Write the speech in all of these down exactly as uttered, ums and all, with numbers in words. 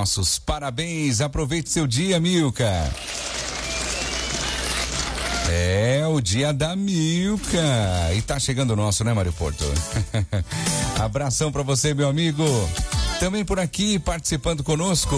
nossos parabéns. Aproveite seu dia, Milka. É o dia da Milka. E tá chegando o nosso, né, Mário Porto? Abração pra você, meu amigo. Também por aqui, participando conosco,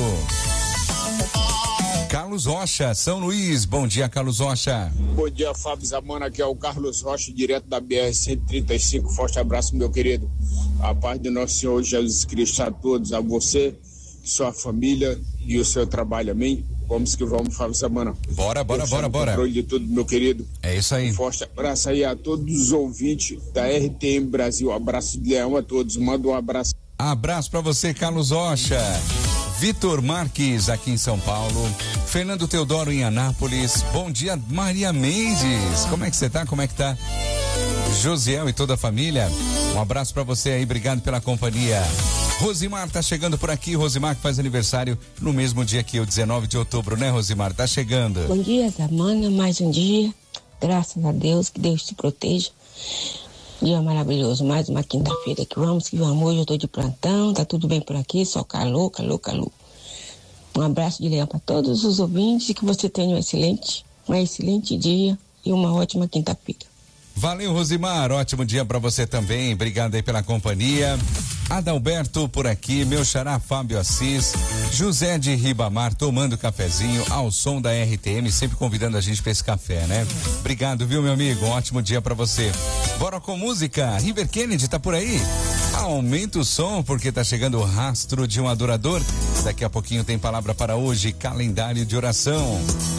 Carlos Rocha, São Luís. Bom dia, Carlos Rocha. Bom dia, Fábio Zamana. Aqui é o Carlos Rocha, direto da B R cento e trinta e cinco. Forte abraço, meu querido. A paz de nosso Senhor Jesus Cristo a todos, a você, sua família e o seu trabalho. Amém? Vamos que vamos, Fábio Zamana. Bora, bora, Deus bora, bora. Controle de tudo, meu querido. É isso aí. Um forte abraço aí a todos os ouvintes da R T M Brasil. Abraço de leão a todos. Manda um abraço. Abraço pra você, Carlos Rocha. Vitor Marques, aqui em São Paulo. Fernando Teodoro, em Anápolis. Bom dia, Maria Mendes. Como é que você tá? Como é que tá? Josiel e toda a família. Um abraço pra você aí, obrigado pela companhia. Rosimar tá chegando por aqui. Rosimar que faz aniversário no mesmo dia que eu, dezenove de outubro, né, Rosimar? Tá chegando. Bom dia, Zamana, mais um dia. Graças a Deus, que Deus te proteja. Dia maravilhoso, mais uma quinta-feira que vamos, que vamos. Hoje eu tô de plantão, tá tudo bem por aqui, só calor, calor, calor. Um abraço de leão para todos os ouvintes e que você tenha um excelente, um excelente dia e uma ótima quinta-feira. Valeu, Rosimar, ótimo dia pra você também, obrigado aí pela companhia. Adalberto por aqui, meu xará Fábio Assis, José de Ribamar tomando cafezinho ao som da R T M, sempre convidando a gente pra esse café, né? Obrigado, viu, meu amigo? Um ótimo dia pra você. Bora com música, River Kennedy tá por aí? Aumenta o som porque tá chegando o rastro de um adorador. Daqui a pouquinho tem palavra para hoje, calendário de oração.